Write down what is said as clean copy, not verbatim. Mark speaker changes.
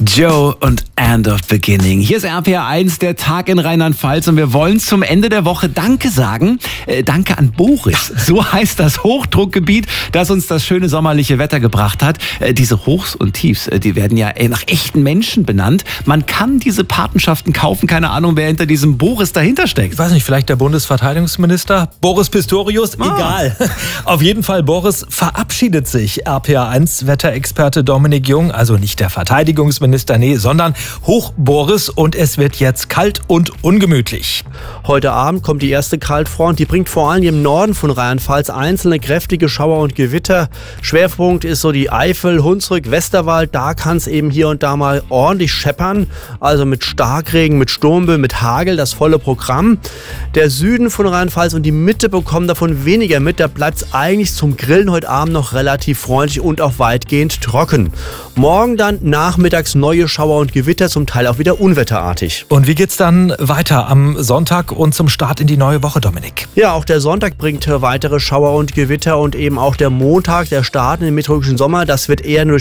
Speaker 1: Joe und End of Beginning. Hier ist RPR 1, der Tag in Rheinland-Pfalz, und wir wollen zum Ende der Woche Danke sagen. Danke an Boris. So heißt das Hochdruckgebiet, das uns das schöne sommerliche Wetter gebracht hat. Diese Hochs und Tiefs, die werden ja nach echten Menschen benannt. Man kann diese Patenschaften kaufen. Keine Ahnung, wer hinter diesem Boris dahinter steckt.
Speaker 2: Ich weiß nicht, vielleicht der Bundesverteidigungsminister Boris Pistorius? Egal. Auf jeden Fall, Boris verabschiedet sich. RPR 1 Wetterexperte Dominik Jung, also nicht der Verteidigungsminister, nee, sondern Hoch-Boris, und es wird jetzt kalt und ungemütlich.
Speaker 3: Heute Abend kommt die erste Kaltfront, die bringt vor allem im Norden von Rheinland-Pfalz einzelne kräftige Schauer und Gewitter. Schwerpunkt ist so die Eifel, Hunsrück, Westerwald, da kann es eben hier und da mal ordentlich scheppern, also mit Starkregen, mit Sturmböen, mit Hagel, das volle Programm. Der Süden von Rheinland-Pfalz und die Mitte bekommen davon weniger mit, da bleibt es eigentlich zum Grillen heute Abend noch relativ freundlich und auch weitgehend trocken. Morgen dann nachmittags neue Schauer und Gewitter, zum Teil auch wieder unwetterartig.
Speaker 2: Und wie geht's dann weiter am Sonntag und zum Start in die neue Woche, Dominik?
Speaker 3: Ja, auch der Sonntag bringt weitere Schauer und Gewitter und eben auch der Montag, der Start in den meteorologischen Sommer, das wird eher nur